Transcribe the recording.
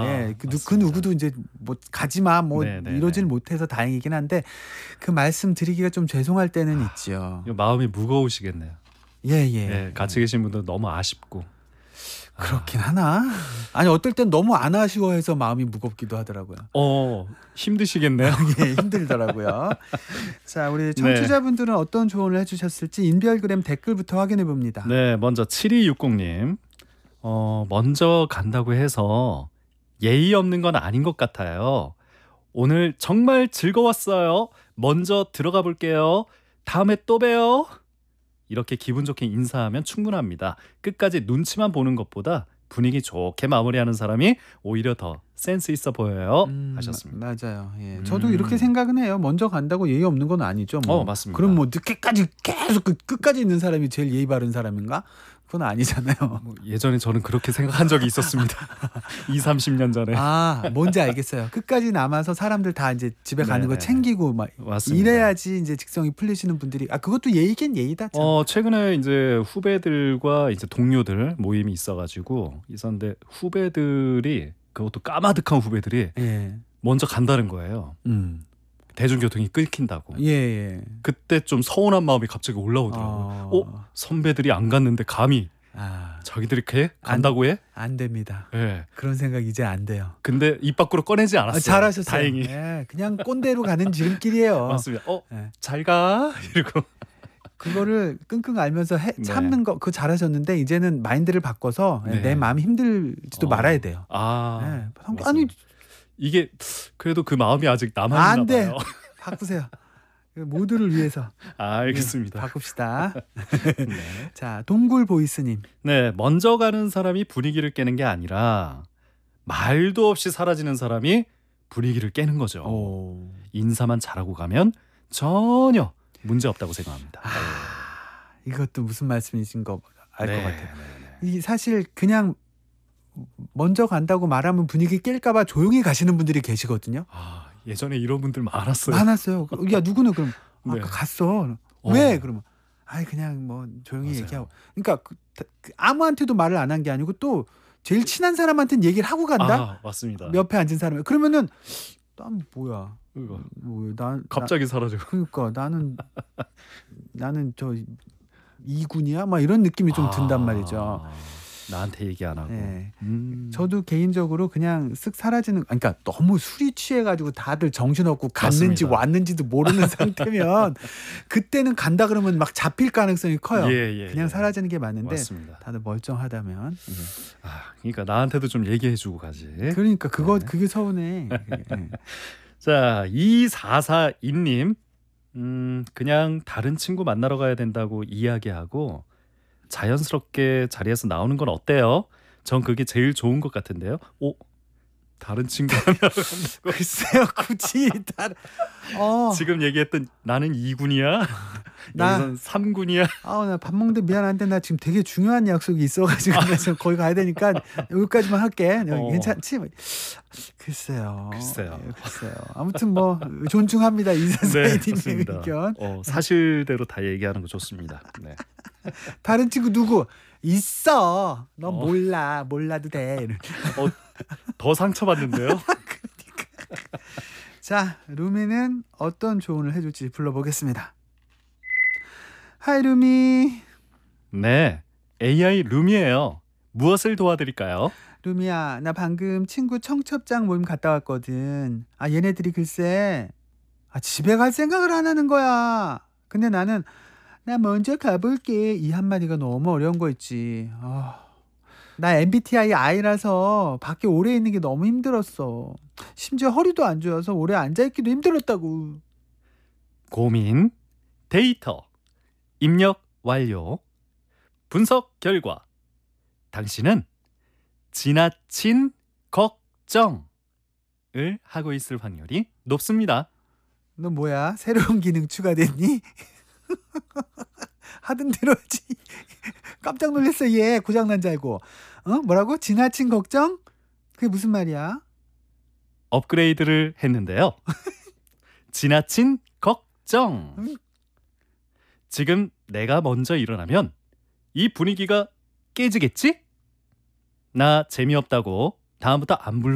예, 그 누구도 이제 뭐 가지마 뭐 네네네. 이러질 못해서 다행이긴 한데 그 말씀 드리기가 좀 죄송할 때는 있죠. 마음이 무거우시겠네요. 예. 예, 같이 계신 분들 너무 아쉽고. 그렇긴 하나? 아니 어떨 땐 너무 안 아쉬워해서 마음이 무겁기도 하더라고요. 힘드시겠네요. 예, 힘들더라고요. 자, 우리 청취자분들은 어떤 조언을 해주셨을지 인별그램 댓글부터 확인해 봅니다. 네, 먼저 7260님. 먼저 간다고 해서 예의 없는 건 아닌 것 같아요. 오늘 정말 즐거웠어요. 먼저 들어가 볼게요. 다음에 또 봬요. 이렇게 기분 좋게 인사하면 충분합니다. 끝까지 눈치만 보는 것보다 분위기 좋게 마무리하는 사람이 오히려 더 센스 있어 보여요. 하셨습니다. 맞아요. 예. 저도 이렇게 생각은 해요. 먼저 간다고 예의 없는 건 아니죠. 뭐. 맞습니다. 그럼 뭐 늦게까지 계속 끝까지 있는 사람이 제일 예의 바른 사람인가? 그건 아니잖아요. 예전에 저는 그렇게 생각한 적이 있었습니다. 20-30년 전에. 뭔지 알겠어요. 끝까지 남아서 사람들 다 이제 집에 가는 거 챙기고 막 맞습니다. 이래야지 이제 직성이 풀리시는 분들이 그것도 예의긴 예의다. 참. 최근에 이제 후배들과 이제 동료들 모임이 있었는데 후배들이 그것도 까마득한 후배들이 먼저 간다는 거예요. 대중교통이 끊긴다고. 예. 그때 좀 서운한 마음이 갑자기 올라오더라고요. 선배들이 안 갔는데 감히 자기들이 간다고 해? 안 됩니다. 예. 그런 생각 이제 안 돼요. 근데 입 밖으로 꺼내지 않았어요. 잘하셨어요. 다행히. 예, 그냥 꼰대로 가는 지름길이에요. 맞습니다. 잘 가. 이러고. 그거를 끙끙 앓면서 참는 거 그거 잘하셨는데 이제는 마인드를 바꿔서 내 마음이 힘들지도 말아야 돼요. 아니 이게 그래도 그 마음이 아직 남아있나 안 돼. 봐요. 바꾸세요. 모두를 위해서. 알겠습니다. 바꿉시다. 자, 동굴 보이스님. 네, 먼저 가는 사람이 분위기를 깨는 게 아니라 말도 없이 사라지는 사람이 분위기를 깨는 거죠. 인사만 잘하고 가면 전혀 문제 없다고 생각합니다. 이것도 무슨 말씀이신 거 알 것 같아요. 이 사실 그냥 먼저 간다고 말하면 분위기 깰까봐 조용히 가시는 분들이 계시거든요. 예전에 이런 분들 많았어요. 야, 누구는 그럼 아까 갔어. 왜? 그러면 그냥 뭐 조용히 얘기하고. 그러니까 아무한테도 말을 안 한 게 아니고 또 제일 친한 사람한테는 얘기를 하고 간다. 맞습니다. 옆에 앉은 사람. 그러면은 난 뭐야? 갑자기 사라져. 그러니까 나는 저 이군이야? 막 이런 느낌이 좀 든단 말이죠. 나한테 얘기 안 하고. 저도 개인적으로 그냥 쓱 사라지는, 그러니까 너무 술이 취해가지고 다들 정신없고 갔는지 맞습니다. 왔는지도 모르는 상태면 그때는 간다 그러면 막 잡힐 가능성이 커요. 그냥 사라지는 게 맞는데 맞습니다. 다들 멀쩡하다면. 그러니까 나한테도 좀 얘기해주고 가지. 그러니까 그게 서운해. 자, 2442님. 그냥 다른 친구 만나러 가야 된다고 이야기하고 자연스럽게 자리에서 나오는 건 어때요? 전 그게 제일 좋은 것 같은데요. 다른 친구 만나러 간다고. 글쎄요, 굳이 지금 얘기했던 나는 2군이야? 여기선 3군이야? 나 밥 먹는데 미안한데 나 지금 되게 중요한 약속이 있어가지고 나 지금 거기 가야 되니까 여기까지만 할게. 괜찮지? 글쎄요. 아무튼 뭐 존중합니다. 이사사님의 의견. 사실대로 다 얘기하는 거 좋습니다. 네. 다른 친구 누구? 있어. 너 몰라도 돼. 더 상처받는데요? 그러니까. 자, 루미는 어떤 조언을 해줄지 불러보겠습니다. 하이 루미. 네, AI 루미예요. 무엇을 도와드릴까요? 루미야, 나 방금 친구 청첩장 모임 갔다 왔거든. 얘네들이 글쎄 집에 갈 생각을 안 하는 거야. 근데 나는 나 먼저 가볼게 이 한마디가 너무 어려운 거 있지. 나 MBTI I라서 밖에 오래 있는 게 너무 힘들었어. 심지어 허리도 안 좋아서 오래 앉아있기도 힘들었다고. 고민, 데이터, 입력 완료, 분석 결과. 당신은 지나친 걱정을 하고 있을 확률이 높습니다. 너 뭐야? 새로운 기능 추가됐니? 하던 대로 하지. 깜짝 놀랐어. 얘 고장난 줄 알고. 뭐라고? 지나친 걱정? 그게 무슨 말이야? 업그레이드를 했는데요. 지나친 걱정. 지금 내가 먼저 일어나면 이 분위기가 깨지겠지? 나 재미없다고 다음부터 안 불러.